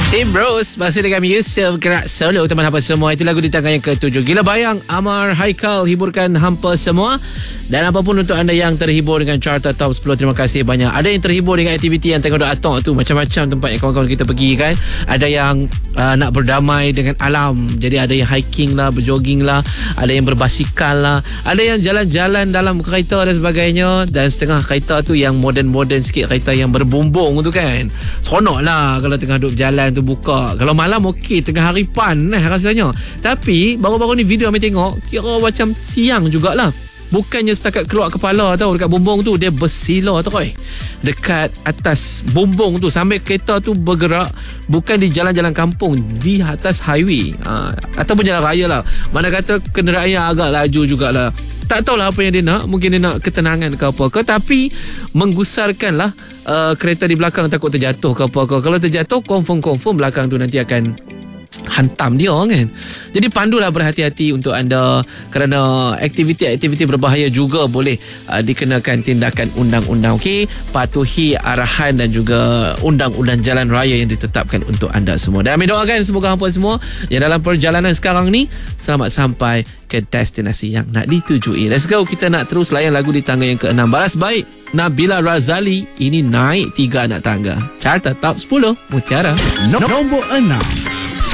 Tim Bros masih dengan Yusuf Gerak Solo. Teman hampa semua, itu lagu di tangan yang ke-7. Gila Bayang, Amar Haikal hiburkan hampa semua. Dan apapun untuk anda yang terhibur dengan Carta Top 10, terima kasih banyak. Ada yang terhibur dengan aktiviti yang tengok atok tu, macam-macam tempat yang kawan-kawan kita pergi kan. Ada yang nak berdamai dengan alam, jadi ada yang hiking lah, berjogging lah, ada yang berbasikal lah, ada yang jalan-jalan dalam kereta dan sebagainya. Dan setengah kereta tu yang modern-modern sikit, kereta yang berbumbung tu kan. Seronok lah kalau tengah duduk berjalan tu buka. Kalau malam okey, tengah hari rasanya. Tapi baru-baru ni video kami tengok, kira macam siang jugalah. Bukannya setakat keluar kepala tau dekat bumbung tu, dia bersila terus dekat atas bumbung tu sambil kereta tu bergerak, bukan di jalan-jalan kampung, di atas highway ataupun jalan raya lah. Mana kata kenderaan yang agak laju jugalah. Tak tahulah apa yang dia nak. Mungkin dia nak ketenangan ke apa ke, tapi menggusarkanlah kereta di belakang, takut terjatuh ke apa ke. Kalau terjatuh, confirm belakang tu nanti akan hantam dia kan. Jadi pandulah berhati-hati untuk anda, kerana aktiviti-aktiviti berbahaya juga boleh dikenakan tindakan undang-undang. Okey, patuhi arahan dan juga undang-undang jalan raya yang ditetapkan untuk anda semua. Dan kami doakan semoga hampa semua yang dalam perjalanan sekarang ni selamat sampai ke destinasi yang nak ditujui. Let's go, kita nak terus layan lagu di tangga yang ke-6. Balas baik Nabila Razali, ini naik 3 anak tangga. Carta Top 10 Mutiara. Nombor 6.